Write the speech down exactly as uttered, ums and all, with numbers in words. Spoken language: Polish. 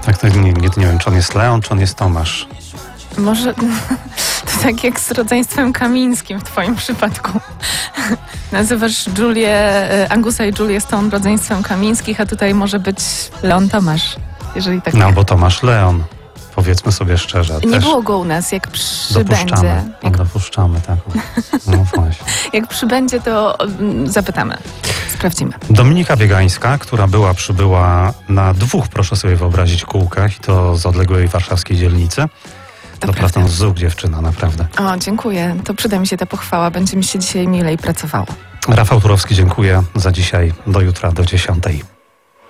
Tak, tak, nie, nie, nie wiem, czy on jest Leon, czy on jest Tomasz. Może to tak jak z rodzeństwem Kamińskim w twoim przypadku. Nazywasz Julię, Angusa i Julię Stone rodzeństwem Kamińskich, a tutaj może być Leon Tomasz, jeżeli tak. No, albo Tomasz Leon, powiedzmy sobie szczerze. Nie też było go u nas, jak przybędzie. dopuszczamy, Jak, dopuszczamy, tak. No właśnie. jak przybędzie, to mm, zapytamy, sprawdzimy. Dominika Biegańska, która była, przybyła na dwóch, proszę sobie wyobrazić, kółkach, i to z odległej warszawskiej dzielnicy. Doprawdy z Zug dziewczyna, naprawdę. O, dziękuję. To przyda mi się ta pochwała. Będzie mi się dzisiaj milej pracowało. Rafał Turowski, dziękuję za dzisiaj. Do jutra, do dziesiątej.